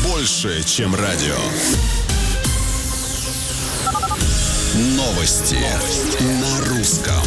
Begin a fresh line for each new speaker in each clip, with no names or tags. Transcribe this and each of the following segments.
больше, чем радио. Новости на русском.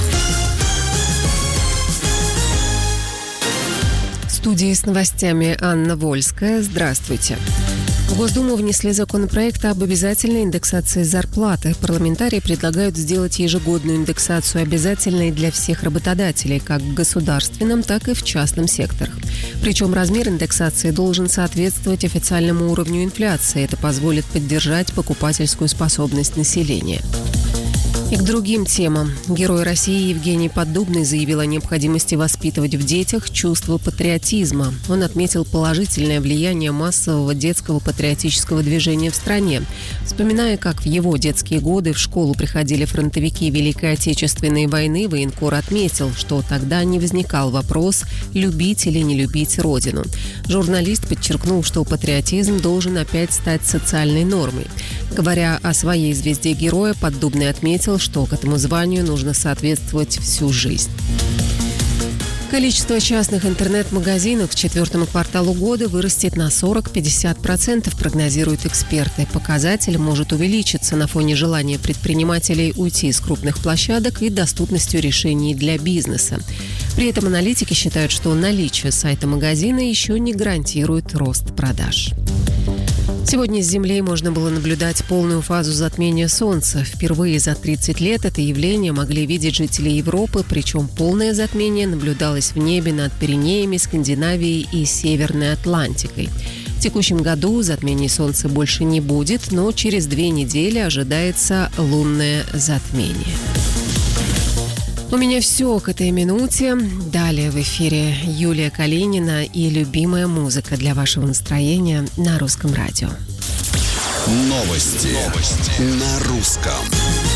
В студии с новостями Анна Вольская. Здравствуйте. В Госдуму внесли законопроект об обязательной индексации зарплаты. Парламентарии предлагают сделать ежегодную индексацию обязательной для всех работодателей, как в государственном, так и в частном секторах. Причем размер индексации должен соответствовать официальному уровню инфляции. Это позволит поддержать покупательскую способность населения. И к другим темам. Герой России Евгений Поддубный заявил о необходимости воспитывать в детях чувство патриотизма. Он отметил положительное влияние массового детского патриотического движения в стране. Вспоминая, как в его детские годы в школу приходили фронтовики Великой Отечественной войны, военкор отметил, что тогда не возникал вопрос, любить или не любить родину. Журналист подчеркнул, что патриотизм должен опять стать социальной нормой. Говоря о своей звезде героя, Поддубный отметил, что к этому званию нужно соответствовать всю жизнь. Количество частных интернет-магазинов к четвертому кварталу года вырастет на 40-50%, прогнозируют эксперты. Показатель может увеличиться на фоне желания предпринимателей уйти из крупных площадок и доступностью решений для бизнеса. При этом аналитики считают, что наличие сайта магазина еще не гарантирует рост продаж. Сегодня с Земли можно было наблюдать полную фазу затмения Солнца. Впервые за 30 лет это явление могли видеть жители Европы, причем полное затмение наблюдалось в небе над Пиренеями, Скандинавией и Северной Атлантикой. В текущем году затмений Солнца больше не будет, но через 2 недели ожидается лунное затмение. У меня все к этой минуте. Далее в эфире Юлия Калинина и любимая музыка для вашего настроения на Русском радио.
Новости на русском.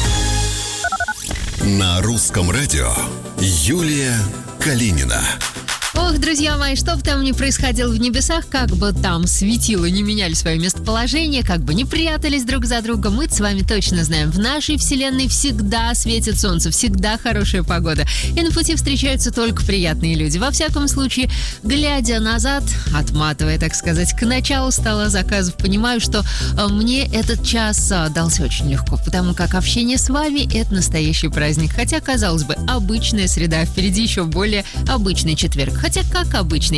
На Русском радио Юлия Калинина.
Ох, друзья мои, что бы там ни происходило в небесах, как бы там светило не меняли свое местоположение, как бы не прятались друг за другом, мы с вами точно знаем, в нашей вселенной всегда светит солнце, всегда хорошая погода. И на пути встречаются только приятные люди. Во всяком случае, глядя назад, отматывая, так сказать, к началу стола заказов, понимаю, что мне этот час дался очень легко, потому как общение с вами – это настоящий праздник. Хотя, казалось бы, обычная среда, впереди еще более обычный четверг. Хотя, как обычный,